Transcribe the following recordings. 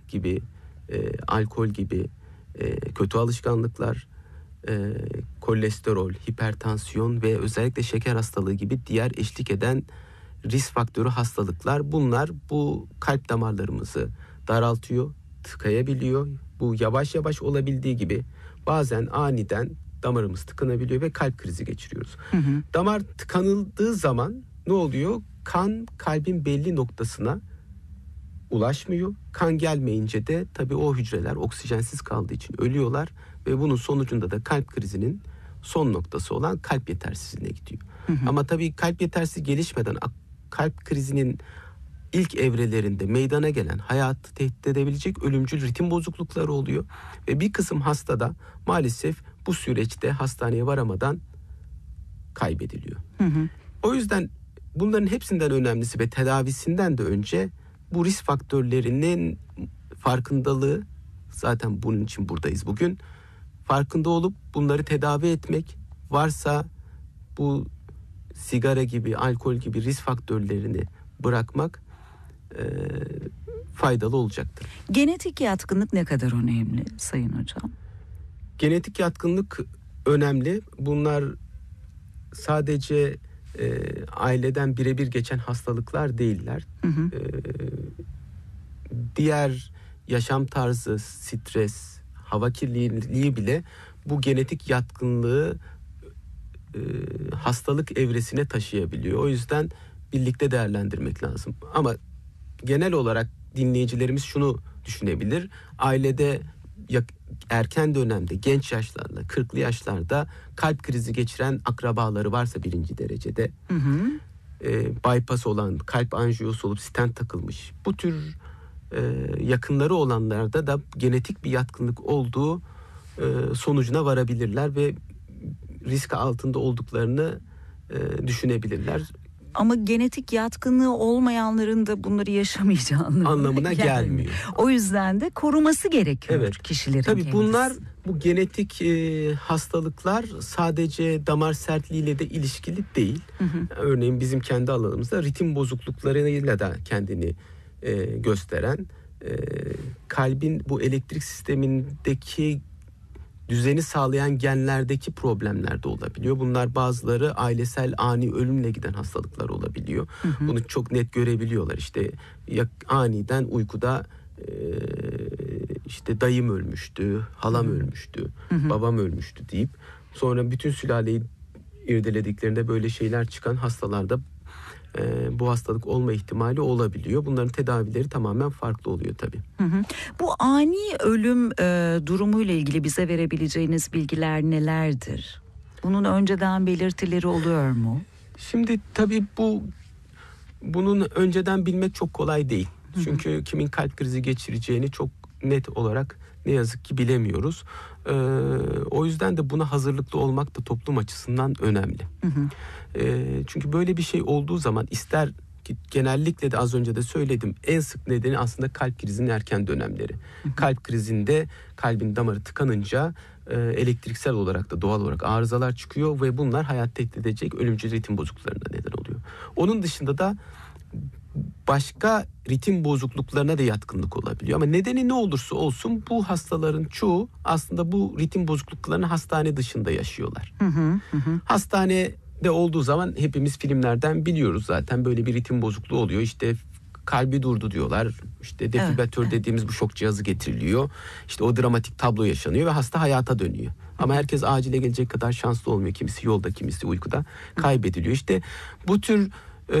gibi, alkol gibi kötü alışkanlıklar, kolesterol, hipertansiyon ve özellikle şeker hastalığı gibi diğer eşlik eden risk faktörü hastalıklar, bunlar bu kalp damarlarımızı daraltıyor, tıkayabiliyor. Bu yavaş yavaş olabildiği gibi bazen aniden damarımız tıkanabiliyor ve kalp krizi geçiriyoruz. Damar tıkanıldığı zaman ne oluyor? Kan kalbin belli noktasına ulaşmıyor. Kan gelmeyince de tabii o hücreler oksijensiz kaldığı için ölüyorlar ve bunun sonucunda da kalp krizinin son noktası olan kalp yetersizliğine gidiyor. Ama tabii kalp yetersizliği gelişmeden kalp krizinin ilk evrelerinde meydana gelen, hayatı tehdit edebilecek ölümcül ritim bozuklukları oluyor ve bir kısım hastada maalesef bu süreçte hastaneye varamadan kaybediliyor. O yüzden bunların hepsinden önemlisi ve tedavisinden de önce bu risk faktörlerinin farkındalığı, zaten bunun için buradayız bugün. Farkında olup bunları tedavi etmek, varsa bu sigara gibi, alkol gibi risk faktörlerini bırakmak faydalı olacaktır. Genetik yatkınlık ne kadar önemli Sayın Hocam? Genetik yatkınlık önemli. Bunlar sadece aileden birebir geçen hastalıklar değiller. Diğer yaşam tarzı, stres, hava kirliliği bile bu genetik yatkınlığı hastalık evresine taşıyabiliyor. O yüzden birlikte değerlendirmek lazım. Ama genel olarak dinleyicilerimiz şunu düşünebilir: ailede erken dönemde, genç yaşlarda, 40'lı yaşlarda kalp krizi geçiren akrabaları varsa birinci derecede, bypass olan, kalp anjiyosu olup stent takılmış, bu tür yakınları olanlarda da genetik bir yatkınlık olduğu sonucuna varabilirler ve risk altında olduklarını düşünebilirler. Ama genetik yatkınlığı olmayanların da bunları yaşamayacağı anlamına gelmiyor. O yüzden de koruması gerekiyor kişilerin Tabii kendisi. bunlar, bu genetik hastalıklar sadece damar sertliğiyle de ilişkili değil. Örneğin bizim kendi alanımızda ritim bozukluklarıyla da kendini gösteren, kalbin bu elektrik sistemindeki düzeni sağlayan genlerdeki problemler de olabiliyor. Bunlar bazıları ailesel ani ölümle giden hastalıklar olabiliyor. Bunu çok net görebiliyorlar. İşte aniden uykuda işte dayım ölmüştü, halam ölmüştü, babam ölmüştü deyip sonra bütün sülaleyi irdelediklerinde böyle şeyler çıkan hastalarda bu hastalık olma ihtimali olabiliyor. Bunların tedavileri tamamen farklı oluyor tabii. Bu ani ölüm durumuyla ilgili bize verebileceğiniz bilgiler nelerdir? Bunun önceden belirtileri oluyor mu? Şimdi tabii bunun önceden bilmek çok kolay değil. Çünkü kimin kalp krizi geçireceğini çok net olarak ne yazık ki bilemiyoruz. O yüzden de buna hazırlıklı olmak da toplum açısından önemli. Çünkü böyle bir şey olduğu zaman ister ki, genellikle de az önce de söyledim, en sık nedeni aslında kalp krizinin erken dönemleri. Kalp krizinde kalbin damarı tıkanınca elektriksel olarak da doğal olarak arızalar çıkıyor ve bunlar hayat tehdit edecek ölümcül ritim bozukluklarına neden oluyor. Onun dışında da başka ritim bozukluklarına da yatkınlık olabiliyor. Ama nedeni ne olursa olsun bu hastaların çoğu aslında bu ritim bozukluklarını hastane dışında yaşıyorlar. Hastanede olduğu zaman hepimiz filmlerden biliyoruz zaten, böyle bir ritim bozukluğu oluyor. İşte kalbi durdu diyorlar. İşte defibrilatör dediğimiz bu şok cihazı getiriliyor. İşte o dramatik tablo yaşanıyor ve hasta hayata dönüyor. Ama herkes acile gelecek kadar şanslı olmuyor. Kimisi yolda, kimisi uykuda kaybediliyor. İşte bu tür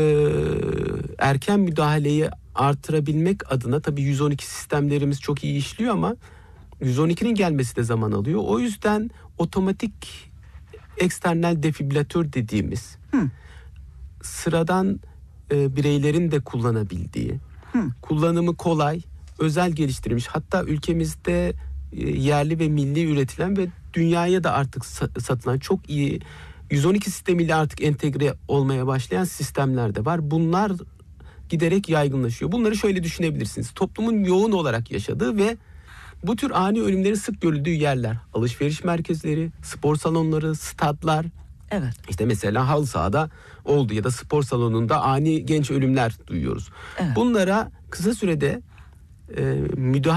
erken müdahaleyi artırabilmek adına tabii 112 sistemlerimiz çok iyi işliyor ama 112'nin gelmesi de zaman alıyor. O yüzden otomatik eksternal defibrilatör dediğimiz sıradan bireylerin de kullanabildiği, kullanımı kolay, özel geliştirilmiş, hatta ülkemizde yerli ve milli üretilen ve dünyaya da artık satılan çok iyi 112 sistemiyle artık entegre olmaya başlayan sistemler de var. Bunlar giderek yaygınlaşıyor. Bunları şöyle düşünebilirsiniz: toplumun yoğun olarak yaşadığı ve bu tür ani ölümlerin sık görüldüğü yerler, alışveriş merkezleri, spor salonları, stadlar. İşte mesela halı sahada oldu ya da spor salonunda ani genç ölümler duyuyoruz. Bunlara kısa sürede müdahale